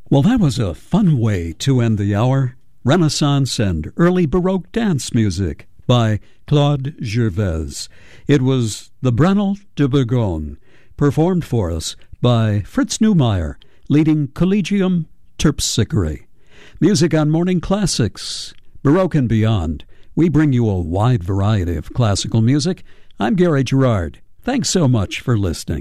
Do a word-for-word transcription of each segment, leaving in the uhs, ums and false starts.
Well, that was a fun way to end the hour. Renaissance and early Baroque dance music by Claude Gervais. It was the Brennel de Bourgogne, performed for us by Fritz Neumeier, leading Collegium Terpsichore. Music on Morning Classics, Baroque and beyond. We bring you a wide variety of classical music. I'm Gary Gerard. Thanks so much for listening.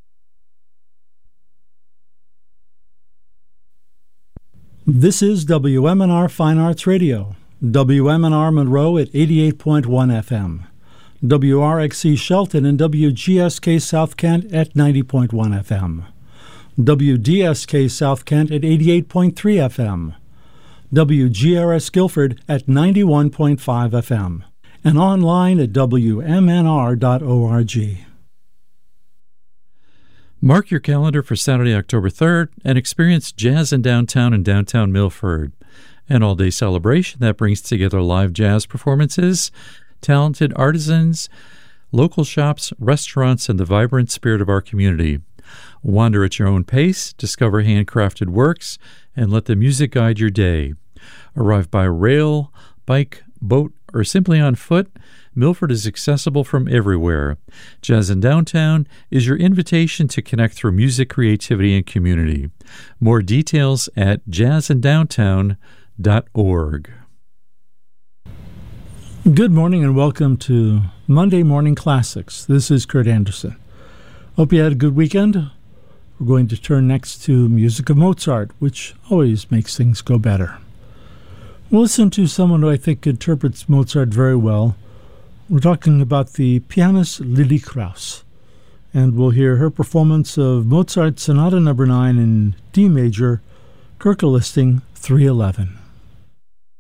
This is W M N R Fine Arts Radio, W M N R Monroe at eighty-eight point one F M, W R X C Shelton and W G S K South Kent at ninety point one F M, W D S K South Kent at eighty-eight point three F M, W G R S Guilford at ninety-one point five F M, and online at W M N R dot org. Mark your calendar for Saturday, October third, and experience Jazz in Downtown in downtown Milford, an all-day celebration that brings together live jazz performances, talented artisans, local shops, restaurants, and the vibrant spirit of our community. Wander at your own pace, discover handcrafted works, and let the music guide your day. Arrive by rail, bike, boat, or simply on foot, Milford is accessible from everywhere. Jazz in Downtown is your invitation to connect through music, creativity, and community. More details at jazz in downtown dot org. Good morning and welcome to Monday Morning Classics. This is Kurt Anderson. Hope you had a good weekend. We're going to turn next to music of Mozart, which always makes things go better. We'll listen to someone who I think interprets Mozart very well. We're talking about the pianist Lily Krauss, and we'll hear her performance of Mozart Sonata Number nine in D major, Kirke Listing three eleven.